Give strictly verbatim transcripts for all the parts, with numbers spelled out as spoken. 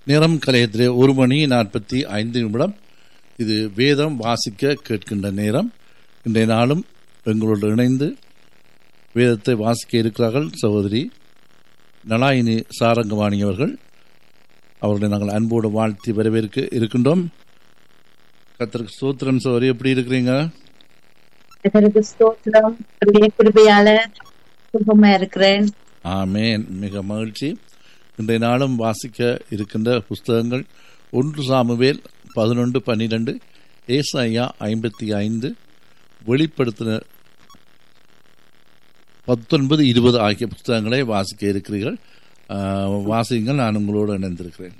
நேரம் கலையத்திலே ஒரு மணி நாற்பத்தி ஐந்து நிமிடம். இது வேதம் வாசிக்க கேட்கின்ற நேரம். இன்றைய நாளும் எங்களோடு இணைந்து வேதத்தை வாசிக்க இருக்கிறார்கள் சகோதரி நலாயினி சாரங்கவாணி அவர்கள். அவர்களை நாங்கள் அன்போடு வாழ்த்தி வரவேற்க இருக்கின்றோம். கர்த்தருக்கு ஸ்தோத்திரம். சகோதரி, எப்படி இருக்கிறீங்க? ஆமேன். மிக மகிழ்ச்சி. இன்றைய நாளும் வாசிக்க இருக்கின்ற புஸ்தகங்கள் ஒன்று சாமுவேல் பதினொன்று பன்னிரண்டு, ஏசாயா ஐம்பத்தி ஐந்து, வெளிப்படுத்தின பத்தொன்பது இருபது ஆகிய புஸ்தகங்களை வாசிக்க இருக்கிறீர்கள். வாசிங்கள். நான் உங்களோடு இணைந்திருக்கிறேன்.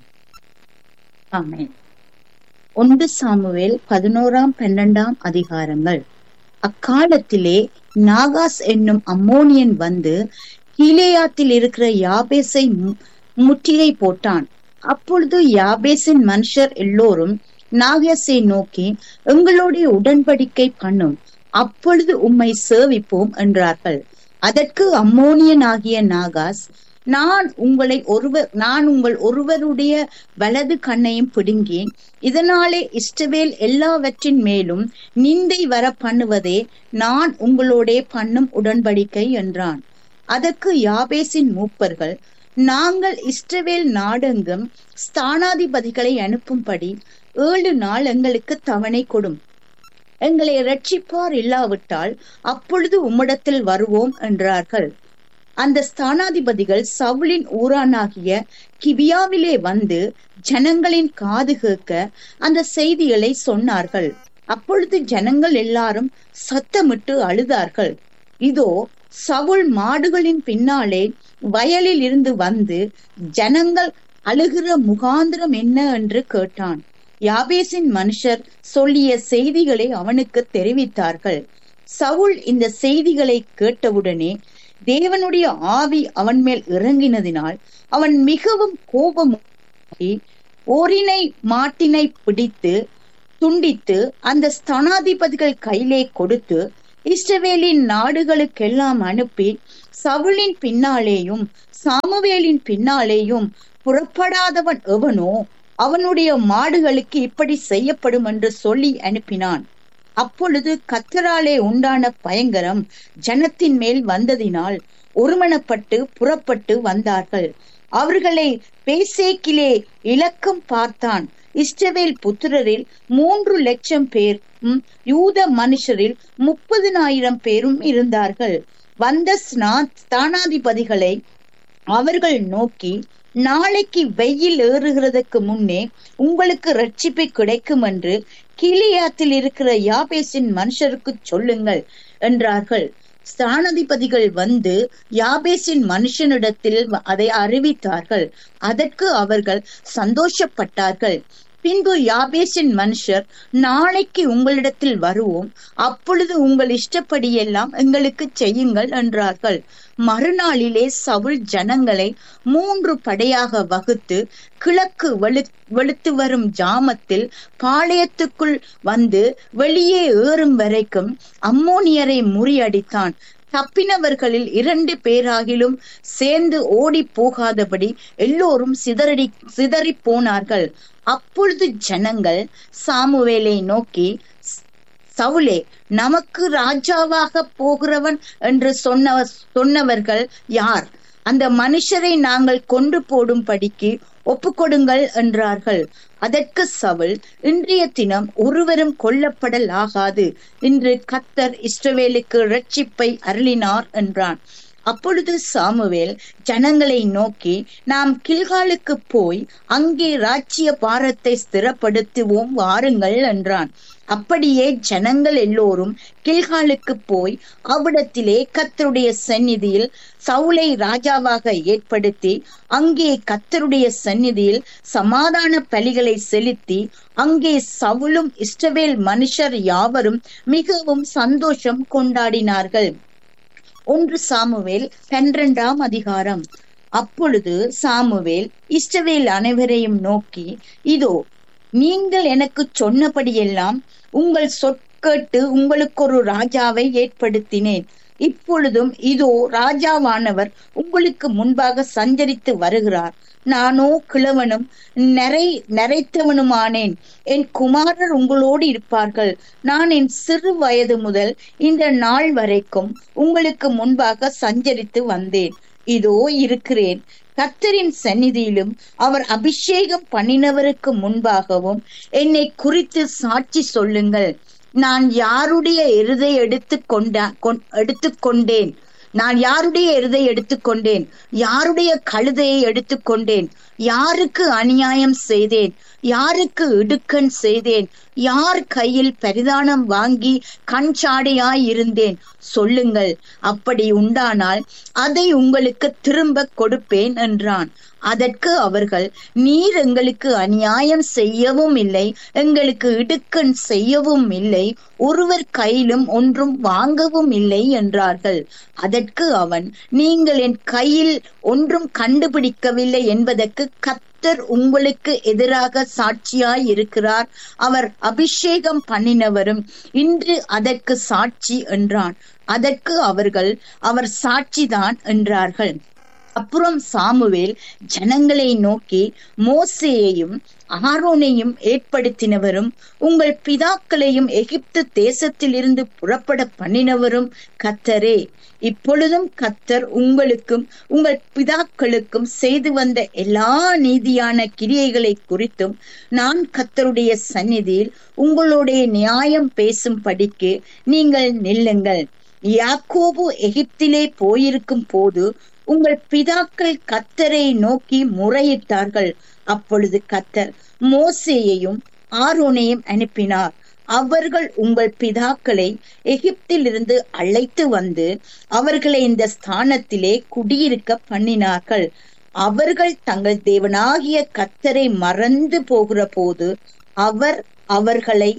ஆமென். ஒன்று சாமுவேல் பதினோராம் பன்னெண்டாம் அதிகாரங்கள். அக்காலத்திலே நாகாஸ் என்னும் அம்மோனியன் வந்து கீலேயாத்தில் இருக்கிற யாபேசை முற்றுகை போட்டான். அப்பொழுது யாபேசின் மனுஷர் எல்லோரும் நாகாசை நோக்கி, எங்களுடைய உடன்படிக்கை பண்ணும், அப்பொழுது உம்மை சேவிப்போம் என்றார்கள். அதற்கு அம்மோனியன் ஆகிய நாகாஸ், நான் உங்களை ஒருவர் நான் உங்கள் ஒருவருடைய வலது கண்ணையும் பிடுங்கி இதனாலே இஸ்ரவேல் எல்லாவற்றின் மேலும் நிந்தை வர பண்ணுவதே நான் உங்களோட பண்ணும் உடன்படிக்கை என்றான். அதற்கு யாபேசின் மூப்பர்கள், நாங்கள் இஸ்ரவேல் நாடெங்கும் ஸ்தானாதிபதிகளை அனுப்பும்படி ஏழு நாள் எங்களுக்கு தவணை கொடும், எங்களை இரட்சிப்பார் இல்லாவிட்டால் அப்பொழுது உம்மிடத்தில் வருவோம் என்றார்கள். அந்த ஸ்தானாதிபதிகள் சவுலின் ஊரானாகிய கிபியாவிலே வந்து ஜனங்களின் காது கேட்க அந்த செய்திகளை சொன்னார்கள். அப்பொழுது ஜனங்கள் எல்லாரும் சத்தமிட்டு அழுதார்கள். இதோ, சவுல் மாடுகளின் பின்னாலே வயலில் இருந்து வந்து ஜனங்கள் அழுகிற முகாந்திரம் என்ன என்று கேட்டான். யாபேசின் மனுஷர் சொல்லிய செய்திகளை அவனுக்கு தெரிவித்தார்கள். சவுல் இந்த செய்திகளை கேட்டவுடனே தேவனுடைய ஆவி அவன் மேல் இறங்கினதினால் அவன் மிகவும் கோபமாகி ஓரினை மாட்டினை பிடித்து துண்டித்து அந்த ஸ்தானாதிபதிகள் கையிலே கொடுத்து இஸ்ரவேலின் நாடுகளுக்கெல்லாம் அனுப்பி, சவுலின் பின்னாலேயும் சாமுவேலின் பின்னாலேயும் புறப்படாதவன் எவனோ அவனுடைய மாடுகளுக்கு இப்படி செய்யப்படும் என்று சொல்லி அனுப்பினான். அப்பொழுது கர்த்தராலே உண்டான பயங்கரம் ஜனத்தின் மேல் வந்ததினால் ஒருமனப்பட்டு புறப்பட்டு வந்தார்கள். அவர்களை பேசேக்கிலே இலக்கம் பார்த்தான். இஸ்ரவேல் புத்திரரில் மூன்று லட்சம் பேர், யூத மனுஷரில் முப்பதினாயிரம் பேரும் இருந்தார்கள். வந்த ஸ்தானாதிபதிகளை அவர்கள் நோக்கி, நாளைக்கு வெயில் ஏறுகிறதுக்கு முன்னே உங்களுக்கு ரட்சிப்பு கிடைக்கும் என்று கீலேயாத்தில் இருக்கிற யாபேசின் மனுஷருக்கு சொல்லுங்கள் என்றார்கள். ஸ்தானாதிபதிகள் வந்து யாபேசின் மனுஷனிடத்தில் அதை அறிவித்தார்கள். அதற்கு அவர்கள் சந்தோஷப்பட்டார்கள். பின்பு யாபேசின் மனுஷர், நாளைக்கு உங்களிடத்தில் வருவோம், அப்பொழுது உங்கள் இஷ்டப்படியெல்லாம் எங்களுக்கு செய்யுங்கள் என்றார்கள். மறுநாளிலே சவுல் ஜனங்களை மூன்று படையாக வகுத்து கிழக்கு வெளு வெளுத்து வரும் ஜாமத்தில் பாளையத்துக்குள் வந்து வெளியே ஏறும் வரைக்கும் அம்மோனியரை முறியடித்தான். தப்பினவர்களில் இரண்டு பேராகிலும் சேர்ந்து ஓடி போகாதபடி எல்லோரும் சிதறடி சிதறி போனார்கள். அப்பொழுது ஜனங்கள் சாமுவேலை நோக்கி, சவுலே, நமக்கு ராஜாவாக போகிறவன் என்று சொன்ன சொன்னவர்கள் யார்? அந்த மனுஷரை நாங்கள் கொண்டு போடும்படிக்கு ஒப்புக்கொடுங்கள் என்றார்கள். அதற்கு சவுல், இன்றைய தினம் ஒருவரும் கொல்லப்படல் ஆகாது, இன்று கர்த்தர் இஸ்ரவேலுக்கு இரட்சிப்பை அருளினார் என்றான். அப்பொழுது சாமுவேல் ஜனங்களை நோக்கி, நாம் கில்காலுக்கு போய் அங்கே ராஜ்ய பாரத்தை ஸ்திரப்படுத்துவோம் வாருங்கள் என்றான். அப்படியே ஜனங்கள் எல்லோரும் கில்காலுக்கு போய் அவ்விடத்திலே கர்த்தருடைய சந்நிதியில் சவுலை ராஜாவாக ஏற்படுத்தி அங்கே கர்த்தருடைய சந்நிதியில் சமாதான பலிகளை செலுத்தி அங்கே சவுலும் இஸ்ரவேல் மனுஷர் யாவரும் மிகவும் சந்தோஷம் கொண்டாடினார்கள். ஒன்று சாமுவேல் பன்னிரண்டாம் அதிகாரம். அப்பொழுது சாமுவேல் இஸ்ரவேல் அனைவரையும் நோக்கி, இதோ, நீங்கள் எனக்கு சொன்னபடியெல்லாம் உங்கள் சொற்கேட்டு உங்களுக்கு ஒரு ராஜாவை ஏற்படுத்தினேன். இப்பொழுதும் இதோ ராஜாவானவர் உங்களுக்கு முன்பாக சஞ்சரித்து வருகிறார். நானோ கிழவனும் நரை நரைத்தவனுமானேன். என் குமாரர் உங்களோடு இருப்பார்கள். நான் என் சிறு வயது முதல் இந்த நாள் வரைக்கும் உங்களுக்கு முன்பாக சஞ்சரித்து வந்தேன். இதோ இருக்கிறேன். கர்த்தரின் சந்நிதியிலும் அவர் அபிஷேகம் பண்ணினவருக்கு முன்பாகவும் என்னை குறித்து சாட்சி சொல்லுங்கள். நான் யாருடைய எருதை எடுத்து கொண்ட எடுத்துக்கொண்டேன் நான் யாருடைய எருதை எடுத்துக்கொண்டேன் யாருடைய கழுதையை எடுத்துக்கொண்டேன்? யாருக்கு அநியாயம் செய்தேன்? யாருக்கு இடுக்கண் செய்தேன்? யார் கையில் பரிதானம் வாங்கி கண்சாடையாய் இருந்தேன்? சொல்லுங்கள். அப்படி உண்டானால் அதை உங்களுக்கு திரும்ப கொடுப்பேன் என்றான். அதற்கு அவர்கள், நீர் எங்களுக்கு அநியாயம் செய்யவும் இல்லை, எங்களுக்கு இடுக்கண் செய்யவும் இல்லை, ஒருவர் கையிலும் ஒன்றும் வாங்கவும் இல்லை என்றார்கள். அதற்கு அவன், நீங்கள் என் கையில் ஒன்றும் கண்டுபிடிக்கவில்லை என்பதற்கு கர்த்தர் உங்களுக்கு எதிராக சாட்சியாய் இருக்கிறார். அவர் அபிஷேகம் பண்ணினவரும் இன்று அதற்கு சாட்சி என்றான். அதற்கு அவர்கள், அவர் சாட்சிதான் என்றார்கள். அப்புறம் சாமுவேல் ஜனங்களை நோக்கி, மோசேயையும் ஆரோனையும் ஏற்படுத்தினவரும் உங்கள் பிதாக்களையும் எகிப்து தேசத்தில் இருந்து புறப்பட பண்ணினவரும் கர்த்தரே. இப்பொழுதும் கர்த்தர் உங்களுக்கும் உங்கள் பிதாக்களுக்கும் செய்து வந்த எல்லா நீதியான கிரியைகளை குறித்தும் நான் கர்த்தருடைய சந்நிதியில் உங்களுடைய நியாயம் பேசும் படிக்கு நீங்கள் நில்லுங்கள். யாக்கோபு எகிப்திலே போயிருக்கும் போது உங்கள் பிதாக்கள் கர்த்தரை நோக்கி முறையிட்டார்கள். அப்பொழுது கர்த்தர் மோசேயையும் ஆரோனையும் அனுப்பினார். அவர்கள் உங்கள் பிதாக்களை எகிப்திலிருந்து அழைத்து வந்து அவர்களை இந்த ஸ்தானத்திலே குடியிருக்க பண்ணினார்கள். அவர்கள் தங்கள் தேவனாகிய கர்த்தரை மறந்து போகிற போது அவர் அவர்களை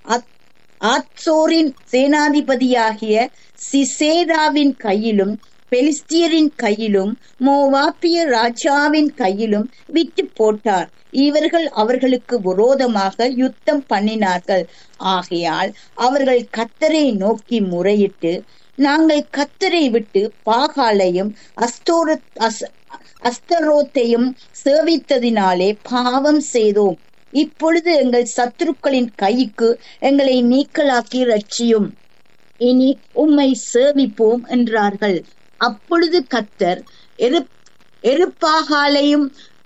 ஆத்சோரின் சேனாதிபதியாகிய சிசேராவின் கையிலும் பெலிஸ்தியரின் கையிலும் மோவாபிய ராஜாவின் கையிலும் விட்டு போட்டார். இவர்கள் அவர்களுக்கு விரோதமாக யுத்தம் பண்ணினார்கள். ஆகையால் அவர்கள் கர்த்தரை நோக்கி முறையிட்டு, நாங்கள் கர்த்தரை விட்டு பாகாலையும் அஸ்தோர அஸ்தரோத்தையும் சேவித்ததினாலே பாவம் செய்தோம். இப்பொழுது எங்கள் சத்துருக்களின் கைக்கு எங்களை நீக்கலாக்கி ரட்சியும். இனி உம்மை சேவிப்போம் என்றார்கள். அப்பொழுது கர்த்தர் எரு எருப்பாகாலையும்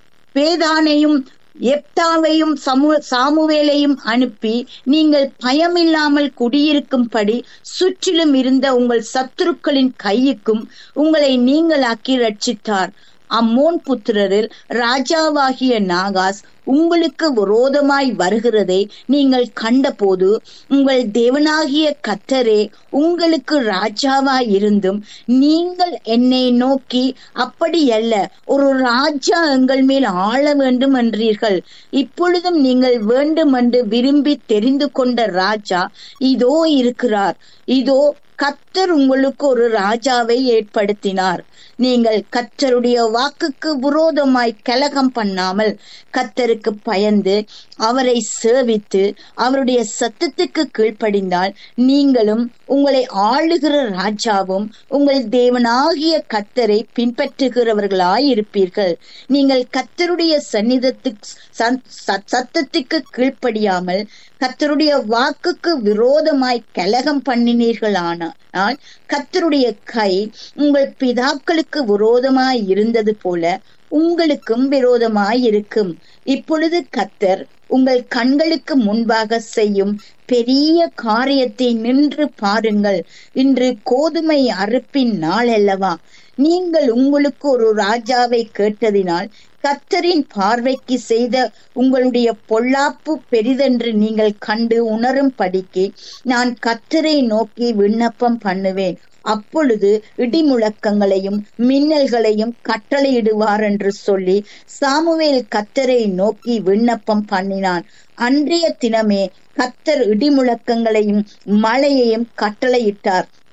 பேதானையும் எப்தாவையும் சமு சாமுவேலையும் அனுப்பி, நீங்கள் பயமில்லாமல் குடியிருக்கும்படி சுற்றிலும் இருந்த உங்கள் சத்துருக்களின் கையுக்கும் உங்களை நீங்களாக்கி ரட்சித்தார். அம்மோன் புத்திரரில் ராஜாவாகிய நாகாஸ் உங்களுக்கு விரோதமாய் வருகிறதை நீங்கள் கண்டபோது உங்கள் தேவனாகிய கர்த்தரே உங்களுக்கு ராஜாவாய் இருந்தும் நீங்கள் என்னை நோக்கி, அப்படியல்ல, ஒரு ராஜா எங்கள் மேல் ஆள வேண்டும் என்றீர்கள். இப்பொழுதும் நீங்கள் வேண்டுமென்று விரும்பி தெரிந்து கொண்ட ராஜா இதோ இருக்கிறார். இதோ கர்த்தர் உங்களுக்கு ஒரு ராஜாவை ஏற்படுத்தினார். நீங்கள் கர்த்தருடைய வாக்குக்கு விரோதமாய் கலகம் பண்ணாமல் கர்த்தருக்கு பயந்து அவரை சேவித்து அவருடைய சத்தத்துக்கு கீழ்ப்படிந்தால் நீங்களும் உங்களை ஆளுகிற ராஜாவும் உங்கள் தேவனாகிய கர்த்தரை பின்பற்றுகிறவர்களாய் இருப்பீர்கள். நீங்கள் கர்த்தருடைய சந்நிதத்துக்கு சத்தத்துக்கு கீழ்ப்படியாமல் கர்த்தருடைய வாக்குக்கு விரோதமாய் கலகம் பண்ணினீர்களானால் கர்த்தருடைய கை உங்கள் பிதாக்களுக்கு விரோதமாய் இருந்தது போல உங்களுக்கும் விரோதமாய் இருக்கும். இப்பொழுது கர்த்தர் உங்கள் கண்களுக்கு முன்பாக செய்யும் பெரிய காரியத்தை நின்று பாருங்கள். இன்று கோதுமை அறுப்பின் நாள் அல்லவா? நீங்கள் உங்களுக்கு ஒரு ராஜாவை கேட்டதினால் கர்த்தரின் பார்வைக்கு செய்த உங்களுடைய பொல்லாப்பு பெரிதென்று நீங்கள் கண்டு உணரும் படிக்கு நான் கர்த்தரை நோக்கி விண்ணப்பம் பண்ணுவேன். அப்பொழுது இடிமுழக்கங்களையும் மின்னல்களையும் கட்டளையிடுவார் என்று சொல்லி சாமுவேல் கர்த்தரை நோக்கி விண்ணப்பம் பண்ணினான். அன்றைய தினமே கர்த்தர் இடிமுழக்கங்களையும் மழையையும் கட்டளையிட்டார்.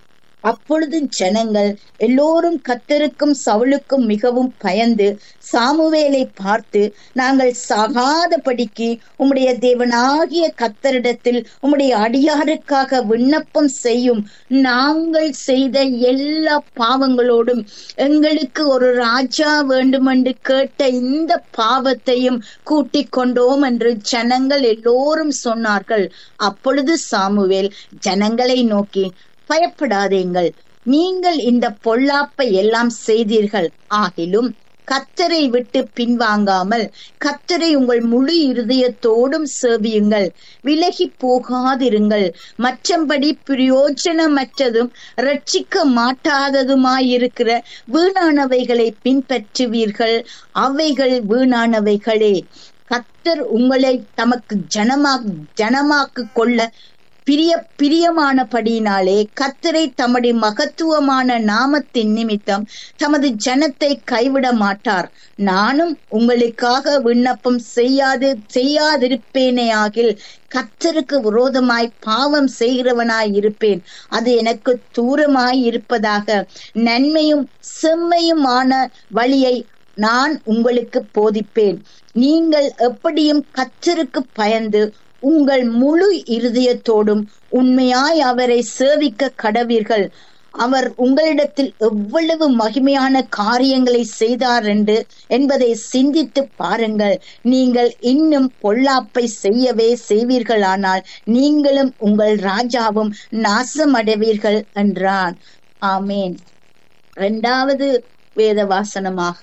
அப்பொழுது ஜனங்கள் எல்லோரும் கர்த்தருக்கும் சவுலுக்கும் மிகவும் பயந்து சாமுவேலை பார்த்து, நாங்கள் சாகாதபடிக்கு உம்முடைய தேவனாகிய கர்த்தரிடத்தில் உம்முடைய அடியாருக்காக விண்ணப்பம் செய்யும். நாங்கள் செய்த எல்லா பாவங்களோடும் எங்களுக்கு ஒரு ராஜா வேண்டுமென்று கேட்ட இந்த பாவத்தையும் கூட்டிக் கொண்டோம் என்று ஜனங்கள் எல்லோரும் சொன்னார்கள். அப்பொழுது சாமுவேல் ஜனங்களை நோக்கி, பயப்படாதீங்கள், நீங்கள் இந்த பொல்லாப்பை எல்லாம் செய்தீர்கள். ஆகிலும் கர்த்தரை விட்டு பின்வாங்காமல் கர்த்தரை உங்கள் முழு இருதயத்தோடும் சேவியுங்கள், விலகி போகாதிருங்கள். மற்றபடி பிரயோஜனமற்றதும் ரட்சிக்க மாட்டாததுமாயிருக்கிற வீணானவைகளை பின்பற்றுவீர்கள். அவைகள் வீணானவைகளே. கர்த்தர் உங்களை தமக்கு ஜனமா ஜனமாக்கு கொள்ள பிரிய பிரியமானபடியினாலே கர்த்தரை தம்முடைய மகத்துவமான நாமத்தின் நிமித்தம் தமது ஜனத்தை கைவிட மாட்டார். நானும் உங்களுக்காக விண்ணப்பம் செய்யாது செய்யாதிருப்பேனே ஆகில் கர்த்தருக்கு விரோதமாய் பாவம் செய்கிறவனாய் இருப்பேன். அது எனக்கு தூரமாய் இருப்பதாக. நன்மையும் செம்மையுமான வழியை நான் உங்களுக்கு போதிப்பேன். நீங்கள் எப்படியும் கர்த்தருக்கு பயந்து உங்கள் முழு இருதயத்தோடும் உண்மையாய் அவரை சேவிக்க கடவீர்கள். அவர் உங்களிடத்தில் எவ்வளவு மகிமையான காரியங்களை செய்தார் என்று என்பதை சிந்தித்து பாருங்கள். நீங்கள் இன்னும் பொல்லாப்பை செய்யவே செய்வீர்களானால் நீங்களும் உங்கள் ராஜாவும் நாசமடைவீர்கள் என்றான். ஆமேன். இரண்டாவது வேத வாசனமாக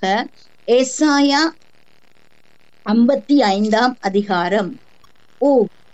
ஏசாயா ஐம்பத்தி ஐந்தாம் அதிகாரம். ஓ,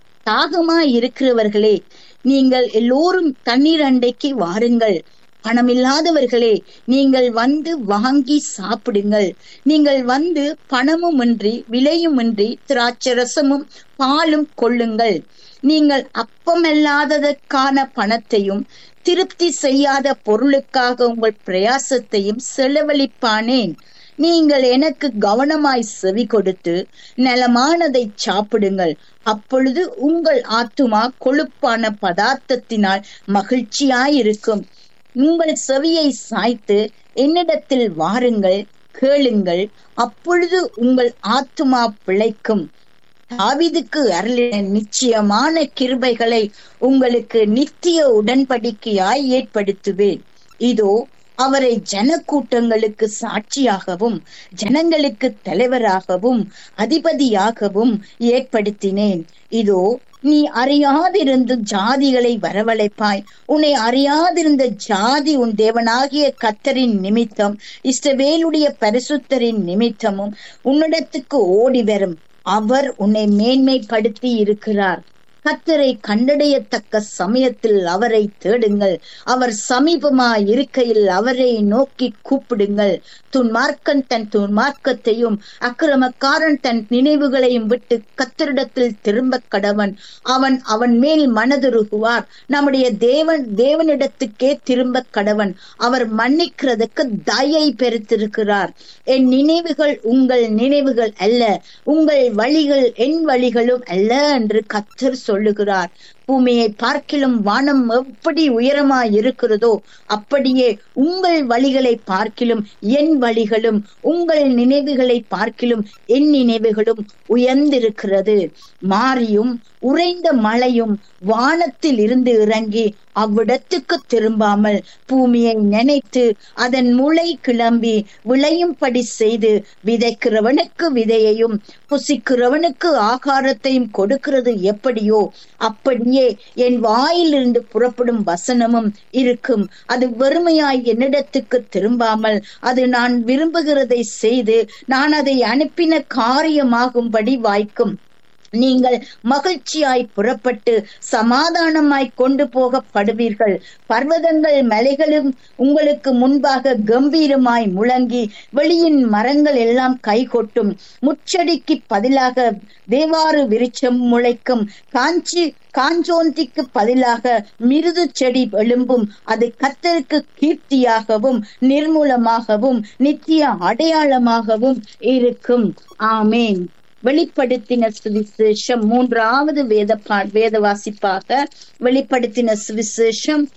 தாகமாய் இருக்கிறவர்களே, நீங்கள் எல்லோரும் தண்ணீர் அண்டைக்கு வாருங்கள். பணமில்லாதவர்களே, நீங்கள் வந்து வாங்கி சாப்பிடுங்கள். நீங்கள் வந்து பணமுமின்றி விலையுமின்றி திராட்சரசமும் பாலும் கொள்ளுங்கள். நீங்கள் அப்பமல்லாததற்கான பணத்தையும் திருப்தி செய்யாத பொருளுக்காக உங்கள் பிரயாசத்தையும் செலவழிப்பானேன். நீங்கள் எனக்கு கவனமாய் செவி கொடுத்து நலமானதை சாப்பிடுங்கள். அப்பொழுது உங்கள் ஆத்துமா கொழுப்பான பதார்த்தத்தினால் மகிழ்ச்சியாயிருக்கும். உங்கள் செவியை சாய்த்து என்னிடத்தில் வாருங்கள், கேளுங்கள், அப்பொழுது உங்கள் ஆத்துமா பிழைக்கும். தாவீதுக்கு அருளின நிச்சயமான கிருபைகளை உங்களுக்கு நித்திய உடன்படிக்கையாய் ஏற்படுத்துவேன். இதோ, அவரை ஜனக்கூட்டங்களுக்கு சாட்சியாகவும் ஜனங்களுக்கு தலைவராகவும் அதிபதியாகவும் ஏற்படுத்தினேன். இதோ, நீ அறியாதிருந்து ஜாதிகளை வரவழைப்பாய். உன்னை அறியாதிருந்த ஜாதி உன் தேவனாகிய கர்த்தரின் நிமித்தம் இஸ்ரவேலுடைய பரிசுத்தரின் நிமித்தமும் உன்னிடத்துக்கு ஓடி வரும். அவர் உன்னை மேன்மைப்படுத்தி இருக்கிறார். கர்த்தரை கண்டடையத்தக்க சமயத்தில் அவரை தேடுங்கள். அவர் சமீபமாய் இருக்கையில் அவரை நோக்கி கூப்பிடுங்கள். துன்மார்க்கன் தன் துன்மார்க்கத்தையும் அக்கிரமக்காரன் தன் நினைவுகளையும் விட்டு கர்த்தரிடத்தில் திரும்ப கடவன். அவன் அவன் மேல் மனதுருகுவார். நம்முடைய தேவன் தேவனிடத்துக்கே திரும்ப கடவன். அவர் மன்னிக்கிறதுக்கு தயை பெருத்திருக்கிறார். என் நினைவுகள் உங்கள் நினைவுகள் அல்ல, உங்கள் வழிகள் என் வழிகளும் அல்ல என்று கர்த்தர் சொல்லுகிறார். பூமியை பார்க்கிலும் வானம் எப்படி உயரமாய் இருக்கிறதோ அப்படியே உங்கள் வழிகளை பார்க்கிலும் என் வழிகளும், உங்கள் நினைவுகளை பார்க்கிலும் என் நினைவுகளும் உயர்ந்திருக்கிறது. மாரியும் உறைந்த மழையும் வானத்தில் இருந்து இறங்கி அவ்விடத்துக்கு திரும்பாமல் பூமியை நினைத்து அதன் முளை கிளம்பி விளையும்படி செய்து விதைக்கிறவனுக்கு விதையையும் புசிக்கிறவனுக்கு ஆகாரத்தையும் கொடுக்கிறது எப்படியோ அப்படியே என் வாயிலிருந்து புறப்படும் வசனமும் இருக்கும். அது வெறுமையாய் என்னிடத்துக்கு திரும்பாமல் அது நான் விரும்புகிறதை செய்து நான் அதை அனுப்பின காரியமாகும்படி வாய்க்கும். நீங்கள் மகிழ்ச்சியாய் புறப்பட்டு சமாதானமாய் கொண்டு போகப்படுவீர்கள். பர்வதங்கள் மலைகளும் உங்களுக்கு முன்பாக கம்பீரமாய் முழங்கி வெளியின் மரங்கள் எல்லாம் கை கொட்டும். முச்சடிக்கு பதிலாக தேவாறு விருட்சம் முளைக்கும். காஞ்சி காஞ்சோந்திக்கு பதிலாக மிருது செடி எழும்பும். அது கர்த்தருக்கு கீர்த்தியாகவும் நிர்மூலமாகவும் நித்திய அடையாளமாகவும் இருக்கும். ஆமேன். வெளிப்படுத்தின சுவிசேஷம் மூன்றாவது வேத வேத வாசிப்பாக வெளிப்படுத்தின சுவிசேஷம்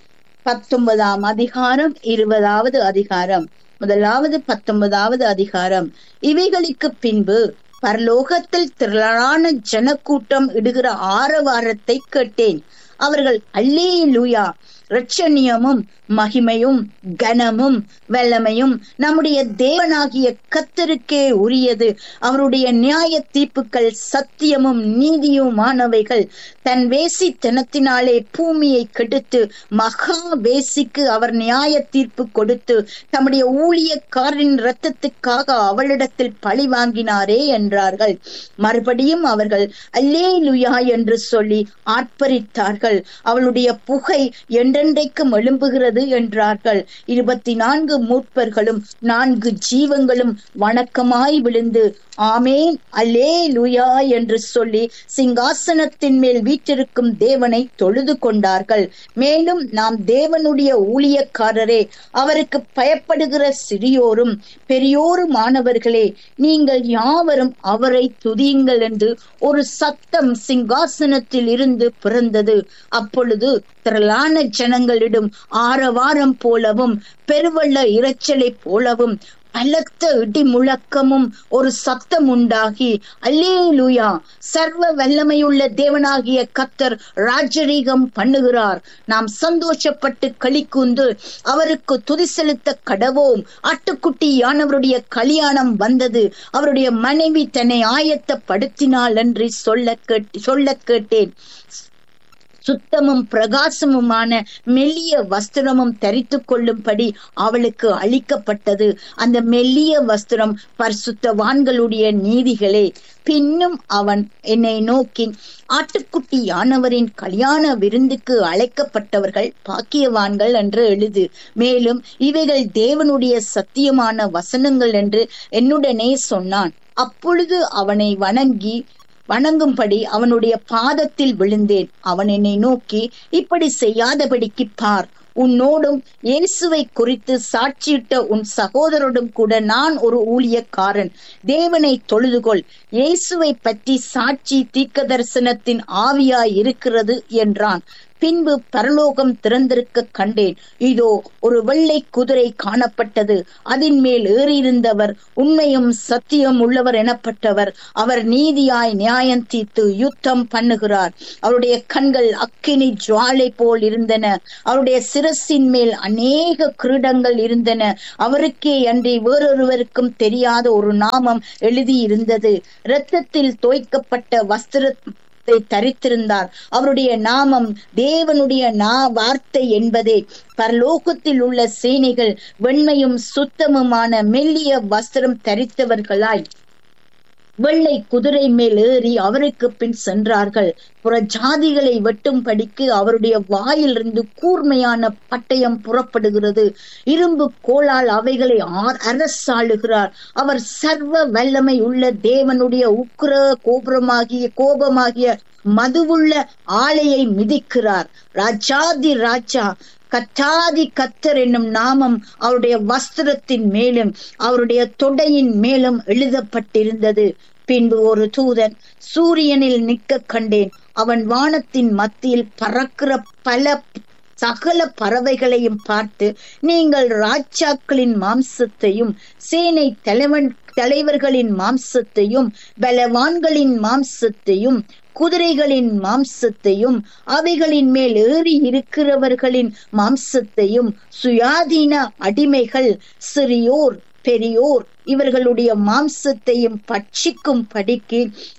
பத்தொன்பதாம் அதிகாரம் இருபதாவது அதிகாரம். முதலாவது பத்தொன்பதாவது அதிகாரம். இவைகளுக்கு பின்பு பரலோகத்தில் திரளான ஜனக்கூட்டம் இடுகிற ஆரவாரத்தை கேட்டேன். அவர்கள் அல்லேலூயா, இரட்சணியமும் மகிமையும் கனமும் வல்லமையும் நம்முடைய தேவனாகிய கர்த்தருக்கே உரியது. அவருடைய நியாய தீர்ப்புகள் சத்தியமும் நீதியுமானவைகள். தன் வேசித்தனத்தினாலே பூமியை கெடுத்து மகா வேசிக்கு அவர் நியாய தீர்ப்பு கொடுத்து தம்முடைய ஊழியக்காரரின் இரத்தத்துக்காக அவளிடத்தில் பழி வாங்கினாரே என்றார்கள். மறுபடியும் அவர்கள் அல்லேலூயா என்று சொல்லி ஆர்ப்பரித்தார்கள். அவளுடைய புகை என்றென்றைக்கும் எழும்புகிறது என்றார்கள். இருபத்தி நான்கு மூப்பர்களும் நான்கு ஜீவங்களும் வணக்கமாய் விழுந்து ஆமேன் அல்லேலூயா என்று சொல்லி சிங்காசனத்தின் மேல் வீற்றிருக்கும் தேவனை தொழுது கொண்டார்கள். மேலும் நாம் தேவனுடைய ஊழியக்காரரே, அவருக்கு பயப்படுகிற சிறியோரும் பெரியோருமானவர்களே, நீங்கள் யாவரும் அவரை துதியுங்கள் என்று ஒரு சத்தம் சிங்காசனத்தில் இருந்து பிறந்தது. அப்பொழுது திரளான ஜனங்களிடம் ஆரவாரம் போலவும் பெருவெள்ள இரைச்சலை போலவும் பலத்த இடி முழக்கமும் ஒரு சத்தம் உண்டாகி அல்லேலூயா, சர்வ வல்லமையுள்ள தேவனாகிய கர்த்தர் ராஜரீகம் பண்ணுகிறார். நாம் சந்தோஷப்பட்டு களிக்கூந்து அவருக்கு துதி செலுத்த கடவோம். ஆட்டுக்குட்டியானவருடைய கல்யாணம் வந்தது, அவருடைய மனைவி தன்னை ஆயத்தப்படுத்தினாள் என்று சொல்ல கேட் சொல்ல கேட்டேன். சுத்தமும் பிரகாசமுமான மெல்லிய வஸ்திரமும் தரித்து கொள்ளும்படி அவளுக்கு அளிக்கப்பட்டது. அந்த மெல்லிய வஸ்திரம் பரிசுத்தவான்களுடைய நீதிகளே. பின்னும் அவன் என்னை நோக்கி, ஆட்டுக்குட்டியானவரின் கல்யாண விருந்துக்கு அழைக்கப்பட்டவர்கள் பாக்கியவான்கள் என்று எழுது. மேலும் இவைகள் தேவனுடைய சத்தியமான வசனங்கள் என்று என்னுடனே சொன்னான். அப்பொழுது அவனை வணங்கி வணங்கும்படி அவனுடைய பாதத்தில் விழுந்தேன். அவன் என்னை நோக்கி, இப்படி செய்யாதபடிக்கு பார், உன்னோடும் இயேசுவை குறித்து சாட்சியிட்ட உன் சகோதரோடும் கூட நான் ஒரு ஊழியக்காரன். தேவனை தொழுதுகொள். இயேசுவை பற்றி சாட்சி தீர்க்க தரிசனத்தின் ஆவியாய் இருக்கிறது என்றான். பின்பு பரலோகம் திறந்திருக்க கண்டேன். இதோ ஒரு வெள்ளை குதிரை காணப்பட்டது. அதன் மேல் ஏறியிருந்தவர் உண்மையும் சத்தியம் உள்ளவர் எனப்பட்டவர். அவர் நீதியாய் நியாயம் தீர்த்து யுத்தம் பண்ணுகிறார். அவருடைய கண்கள் அக்கினி ஜுவாலை போல் இருந்தன. அவருடைய சிரசின் மேல் அநேக கிரீடங்கள் இருந்தன. அவருக்கே அன்றி வேறொருவருக்கும் தெரியாத ஒரு நாமம் எழுதியிருந்தது. இரத்தத்தில் தோய்க்கப்பட்ட வஸ்திர தரித்திருந்தார். அவருடைய நாமம் தேவனுடைய நா வார்த்தை என்பதே. பரலோகத்தில் உள்ள சேனைகள் வெண்மையும் சுத்தமுமான மெல்லிய வஸ்திரம் தரித்தவர்களாய் வெள்ளை குதிரை மேல் ஏறி அவருக்கு பின் சென்றார்கள். புற ஜாதிகளை வெட்டும்படிக்கு அவருடைய வாயிலிருந்து கூர்மையான பட்டயம் புறப்படுகிறது. இரும்பு கோளால் அவைகளை அரசாளுகிறார். அவர் சர்வ வல்லமை உள்ள தேவனுடைய உக்கிர கோபுரமாகிய கோபமாகிய மதுவுள்ள ஆலையை மிதிக்கிறார். ராஜாதி ராஜா கத்தாதி கத்தர் என்னும் நாமம் அவருடைய வஸ்திரத்தின் மேலும் அவருடைய தொடையின் மேலும் எழுதப்பட்டிருந்தது. பின்பு ஒரு தூதன் சூரியனில் நிற்க கண்டேன். அவன் வானத்தின் மத்தியில் பறக்கிற பல சகல பறவைகளையும் பார்த்து, நீங்கள் ராஜாக்களின் மாம்சத்தையும் சேனை தலைவன் தலைவர்களின் மாம்சத்தையும் பலவான்களின் மாம்சத்தையும் குதிரைகளின் மாம்சத்தையும் அவைகளின் மேல் ஏறி இருக்கிறவர்களின் மாம்சத்தையும் சுயாதீன அடிமைகள் சிறியோர் பெரியோர் இவர்களுடைய மாம்சத்தையும் பட்சிக்கும் படிக்கு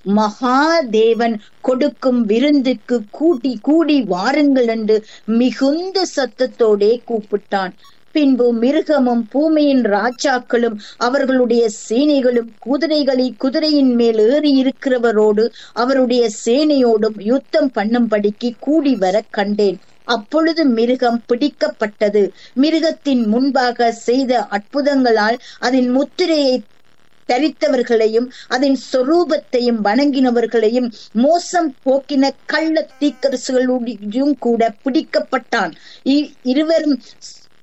மகாதேவன் கொடுக்கும் விருந்துக்கு கூட்டி கூடி வாருங்கள் என்று மிகுந்த சத்தத்தோடே கூப்பிட்டான். பின்பு மிருகமும் பூமியின் ராஜாக்களும் அவர்களுடைய சேனைகளும் குதிரைகளை குதிரையின் மேல் ஏறி இருக்கிறவரோடு அவருடைய சேனையோடும் யுத்தம் பண்ணும்படிக்கு கூடி வர கண்டேன். அப்பொழுது மிருகம் பிடிக்கப்பட்டது. மிருகத்தின் முன்பாக செய்த அற்புதங்களால் அதன் முத்திரையை தரித்தவர்களையும் அதன் சொரூபத்தையும் வணங்கினவர்களையும் மோசம் போக்கின கள்ள தீர்க்கதரிசிகளுடையும் கூட பிடிக்கப்பட்டான். இருவரும்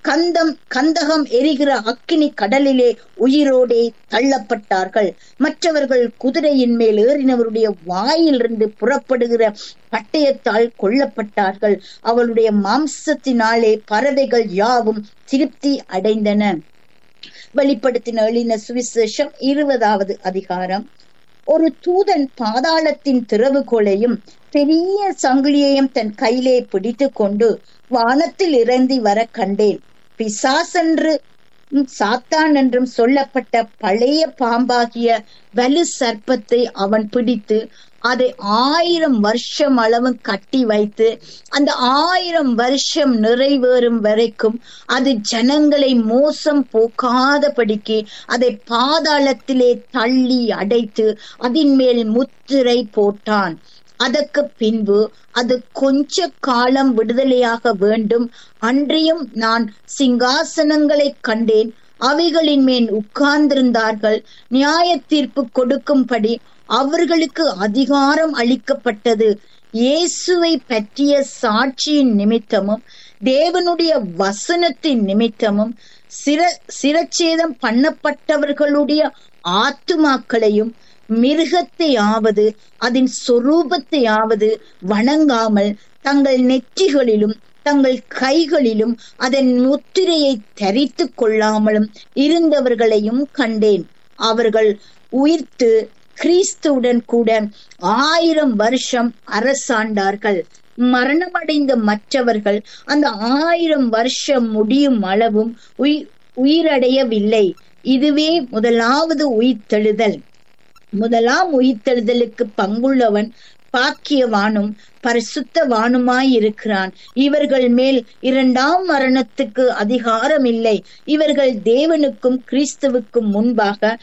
கந்தம் கந்தகம் எரிகிற அக்கினி கடலிலே உயிரோடே தள்ளப்பட்டார்கள். மற்றவர்கள் குதிரையின் மேல் ஏறினவருடைய வாயிலிருந்து புறப்படுகிற பட்டயத்தால் கொல்லப்பட்டார்கள். அவளுடைய மாம்சத்தினாலே பறவைகள் யாவும் திருப்தி அடைந்தன. வெளிப்படுத்தின எழுதின சுவிசேஷம் இருபதாவது அதிகாரம். ஒரு தூதன் பாதாளத்தின் திறவுகோலையும் பெரிய சங்கிலியையும் தன் கையிலே பிடித்து கொண்டு வானத்தில் இறங்கி வர கண்டேன். பிசாசென்று சாத்தான் என்றும் சொல்லப்பட்ட பழைய பாம்பாகிய வலு சர்ப்பத்தை அவன் பிடித்து அதை ஆயிரம் வருஷம் அளவு கட்டி வைத்து அந்த ஆயிரம் வருஷம் நிறைவேறும் வரைக்கும் அது ஜனங்களை மோசம் போக்காதபடிக்கு அதை பாதாளத்திலே தள்ளி அடைத்து அதன் மேல் முத்திரை போட்டான். அதற்கு பின்பு அது கொஞ்ச காலம் விடுதலையாக வேண்டும். அன்றியும் நான் சிங்காசனங்களை கண்டேன், அவைகளின் மேல் உட்கார்ந்திருந்தார்கள். நியாய தீர்ப்பு கொடுக்கும்படி அவர்களுக்கு அதிகாரம் அளிக்கப்பட்டது. இயேசுவை பற்றிய சாட்சியின் நிமித்தமும் தேவனுடைய வசனத்தின் நிமித்தமும் சிர சிரச்சேதம் பண்ணப்பட்டவர்களுடைய ஆத்துமாக்களையும் மிருகத்தையாவது அதன் சொரூபத்தையாவது வணங்காமல் தங்கள் நெற்றிகளிலும் தங்கள் கைகளிலும் அதன் முத்திரையை தரித்து கொள்ளாமலும் இருந்தவர்களையும் கண்டேன். அவர்கள் உயிர்த்து கிறிஸ்துவுடன் கூட ஆயிரம் வருஷம் அரசாண்டார்கள். மரணமடைந்த மற்றவர்கள் அந்த ஆயிரம் வருஷம் முடியும் அளவும் உயிர் உயிரடையவில்லை. இதுவே முதலாவது உயிர்த்தெழுதல். முதலாம் உயிர்த்தெழுதலுக்கு பங்குள்ளவன் பாக்கியவானும் பரிசுத்தவானுமாயிருக்கிறான். இவர்கள் மேல் இரண்டாம் மரணத்துக்கு அதிகாரம் இல்லை. இவர்கள் தேவனுக்கும் கிறிஸ்துவுக்கும் முன்பாக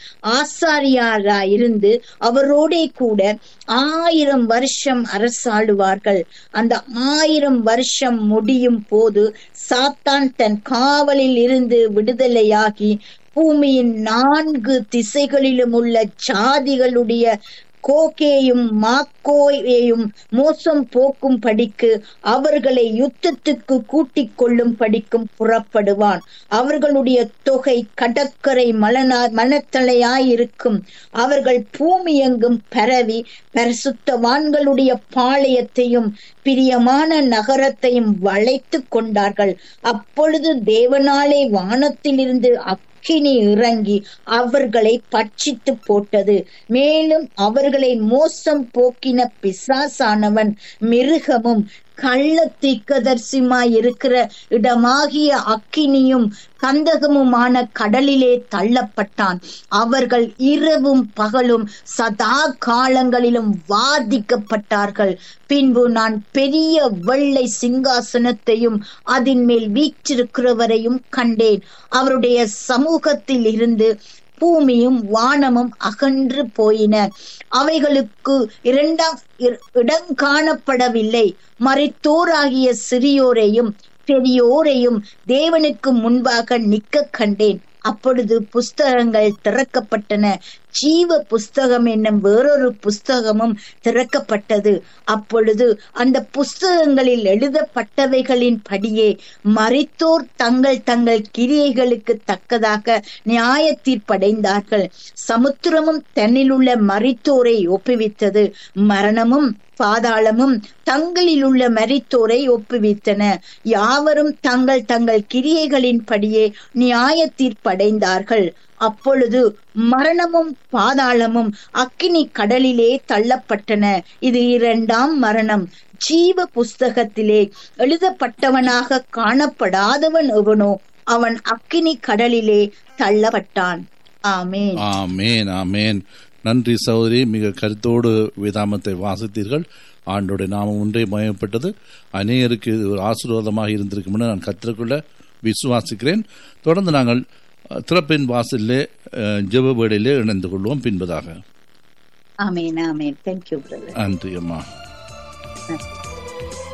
ஆசாரியாராயிருந்து அவரோடே கூட ஆயிரம் வருஷம் அரசாளுவார்கள். அந்த ஆயிரம் வருஷம் முடியும் போது சாத்தான் தன் காவலில் இருந்து விடுதலையாகி பூமியின் நான்கு திசைகளிலும் உள்ள ஜாதிகளுடைய கோகேயும் மாக்கோயையும் மோசம் போக்கும் படிக்கு அவர்களை யுத்தத்துக்கு கூட்டிக் கொள்ளும் படிக்கும் புறப்படுவான். அவர்களுடைய தொகை கடற்கரை மலனா மனத்தலையாயிருக்கும். அவர்கள் பூமி எங்கும் பரவி பரிசுத்தவான்களுடைய பாளையத்தையும் பிரியமான நகரத்தையும் வளைத்து கொண்டார்கள். அப்பொழுது தேவனாலே வானத்திலிருந்து அக்கினி இறங்கி அவர்களை பட்சித்து போட்டது. மேலும் அவர்களை மோசம் போக்கின பிசாசானவன் மிருகமும் கள்ள தீர்க்கதரிசியுமாய் இருக்கிற இடமாகிய அக்கினியும் கந்தகமுமான கடலிலே தள்ளப்பட்டான். அவர்கள் இரவும் பகலும் சதா காலங்களிலும் வாதிக்கப்பட்டார்கள். பின்பு நான் பெரிய வெள்ளை சிங்காசனத்தையும் அதன் மேல் வீற்றிருக்கிறவரையும் கண்டேன். அவருடைய சமூகத்தில் இருந்து பூமியும் வானமும் அகன்று போயின. அவைகளுக்கு இரண்டாம் இடம் காணப்படவில்லை. மரித்தோராகிய சிறியோரையும் பெரியோரையும் தேவனுக்கு முன்பாக நிற்க கண்டேன். அப்பொழுது புஸ்தகங்கள் திறக்கப்பட்டன. ஜீவ புஸ்தகம் என்னும் வேறொரு புஸ்தகமும் திறக்கப்பட்டது. அப்பொழுது அந்த புஸ்தகங்களில் எழுதப்பட்டவைகளின் படியே மரித்தோர் தங்கள் தங்கள் கிரியைகளுக்கு தக்கதாக நியாய தீர்ப்படைந்தார்கள். சமுத்திரமும் தன்னிலுள்ள மரித்தோரை ஒப்புவித்தது. மரணமும் பாதாளமும் தங்களில் உள்ள மரித்தோரை ஒப்புவித்தன. யாவரும் தங்கள் தங்கள் கிரியைகளின் படியே நியாய தீர்ப்படைந்தார்கள். அப்பொழுது மரணமும் பாதாளமும் அக்கினி கடலிலே தள்ளப்பட்டன. இது இரண்டாம் மரணம். ஜீவ புஸ்தகத்திலே எழுதப்பட்டவனாக காணப்படாதவன் எவனோ அவன் அக்கினி கடலிலே தள்ளப்பட்டான். ஆமேன், ஆமேன், ஆமேன். நன்றி சகோதரி, மிக கருத்தோடு வேதாமத்தை வாசித்தீர்கள். ஆண்டோட நாமம் ஒன்றே மயப்பட்டது. அநேகருக்கு இது ஒரு ஆசீர்வாதமாக இருந்திருக்கும் என நான் கற்றுக்கொள்ள விசுவாசிக்கிறேன். தொடர்ந்து நாங்கள் திறப்பின் வாசலிலே ஜெப வேளையிலே இணைந்து கொள்வோம் பின்பதாக. ஆமேன், ஆமேன். Thank you, brother. நன்றி அம்மா.